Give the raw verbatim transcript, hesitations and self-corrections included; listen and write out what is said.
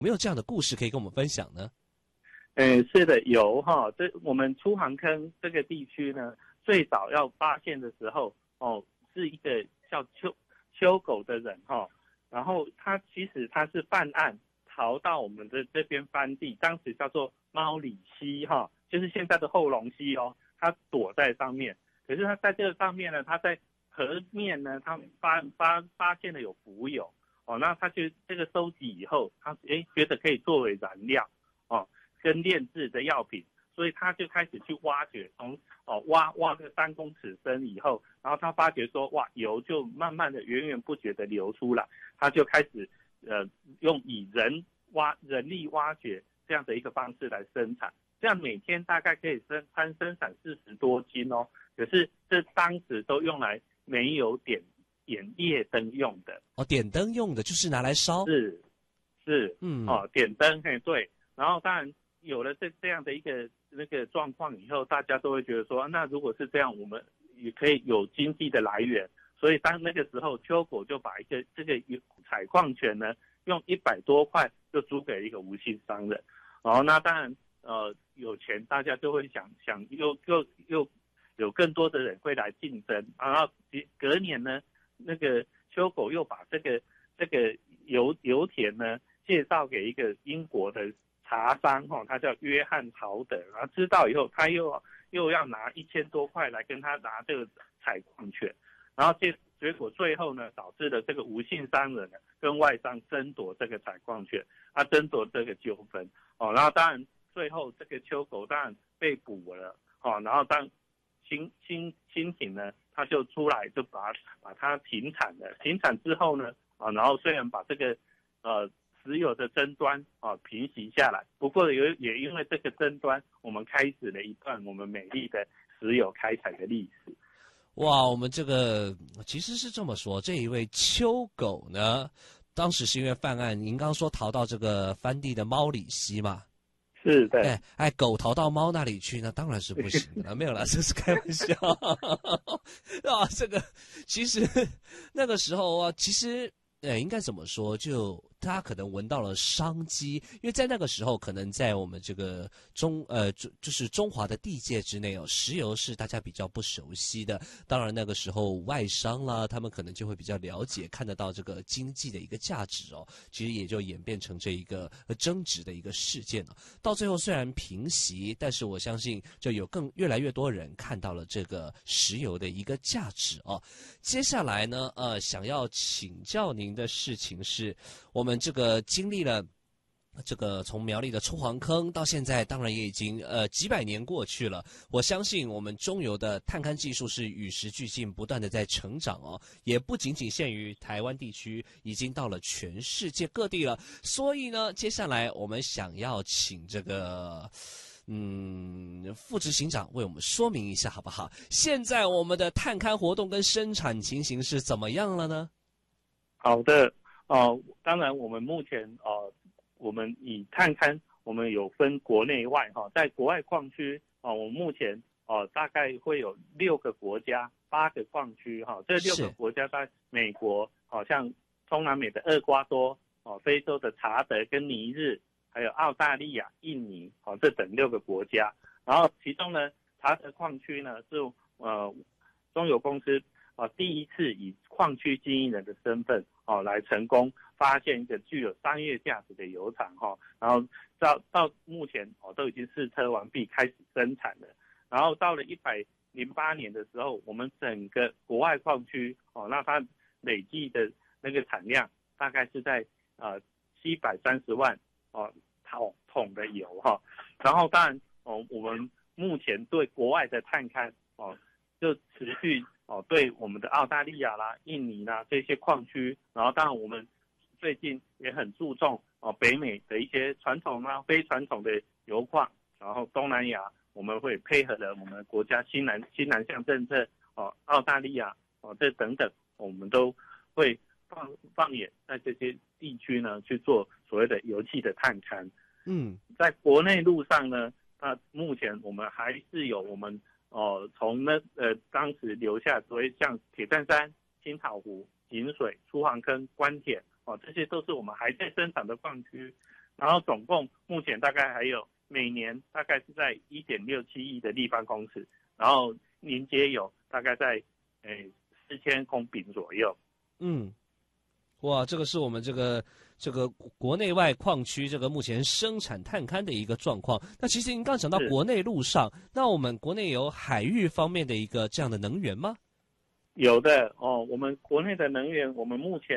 没有这样的故事可以跟我们分享呢？ 嗯，是的，有哈。这我们出航坑这个地区呢，最早要发现的时候，哦，是一个叫秋秋狗的人哈，然后他其实他是犯案逃到我们的这边番地，当时叫做猫里溪哈，就是现在的后龙溪哦，他躲在上面，可是他在这个上面呢，他在河面呢，他发发发现了有浮油哦，那他就这个收集以后，他诶觉得可以作为燃料哦。跟炼制的药品，所以他就开始去挖掘，从哦挖挖个三公尺深以后，然后他发觉说，哇，油就慢慢的源源不绝的流出来，他就开始呃用以人挖人力挖掘这样的一个方式来生产，这样每天大概可以生产生产四十多斤哦，可是这当时都用来没有点点夜灯用的哦，点灯用的就是拿来烧， 是是嗯哦点灯嘿对，然后当然。有了这这样的一个那个状况以后，大家都会觉得说，那如果是这样，我们也可以有经济的来源。所以当那个时候，秋果就把一个这个采矿权呢，用一百多块就租给一个无姓商人。然后那当然，呃，有钱大家就会想想又又又有更多的人会来竞争。然后隔年呢，那个秋果又把这个这个油油田呢介绍给一个英国的。茶商哈，他叫约翰曹德，然后知道以后，他又又要拿一千多块来跟他拿这个采矿权，然后结结果最后呢，导致了这个无姓商人呢跟外商争夺这个采矿权，啊，争夺这个纠纷哦，然后当然最后这个秋狗当然被捕了哦，然后当新新新庭呢，他就出来就把把它停产了，停产之后呢，啊，然后虽然把这个呃。石油的争端啊平息下来，不过也也因为这个争端，我们开始了一段我们美丽的石油开采的历史。 哇，我们这个其实是这么说，这一位秋狗呢，当时是因为犯案，您刚刚说逃到这个番地的猫里溪嘛？ 是的。 哎哎，狗逃到猫那里去，那当然是不行的了，没有啦，这是开玩笑啊。这个其实那个时候啊，其实。呃，应该怎么说？就他可能闻到了商机，因为在那个时候，可能在我们这个中呃，就就是中华的地界之内哦，石油是大家比较不熟悉的。当然，那个时候外商啦，他们可能就会比较了解，看得到这个经济的一个价值哦。其实也就演变成这一个争执的一个事件了。到最后虽然平息，但是我相信就有更越来越多人看到了这个石油的一个价值哦。接下来呢，呃，想要请教您的事情是，我们这个经历了这个从苗栗的出黄坑到现在，当然也已经呃几百年过去了。我相信我们中油的探勘技术是与时俱进，不断的在成长哦，也不仅仅限于台湾地区，已经到了全世界各地了。所以呢，接下来我们想要请这个。嗯，副执行长为我们说明一下好不好？现在我们的探勘活动跟生产情形是怎么样了呢？ 好的，呃，当然我们目前呃，我们以探勘，我们有分国内外哈、哦，在国外矿区啊、哦，我们目前呃大概会有六个国家、八个矿区哈、哦，这六个国家在美国，好、哦、像中南美的厄瓜多哦，非洲的查德跟尼日。还有澳大利亚、印尼，哦，这等六个国家。然后其中呢，查德矿区呢是呃中油公司啊、呃、第一次以矿区经营人的身份哦来成功发现一个具有商业价值的油厂哈、哦。然后到到目前哦都已经试车完毕，开始生产了。然后到了一百零八年的时候，我们整个国外矿区哦，那它累计的那个产量大概是在呃七百三十万。哦，桶桶的油哈，然后当然哦，我们目前对国外的探勘哦，就持续哦对我们的澳大利亚啦、印尼啦这些矿区，然后当然我们最近也很注重哦北美的一些传统啊、非传统的油矿，然后东南亚我们会配合了我们国家新南新南向政策哦，澳大利亚哦这等等，我们都会放放眼在这些地区呢去做所谓的油气的探勘。 嗯， 在国内路上呢，那目前我们还是有我们哦从那呃当时留下所谓像铁砧山、青草湖、井水、出黄坑、关田哦，这些都是我们还在生产的矿区。 然后总共目前大概还有每年大概是在 一点六七亿的立方公尺，然后临街有大概在呃四千公顷左右。 嗯，哇，这个是我们这个这个国内外矿区这个目前生产探勘的一个状况。那其实您刚讲到国内陆上，那我们国内有海域方面的一个这样的能源吗？ 有的哦，我们国内的能源，我们目前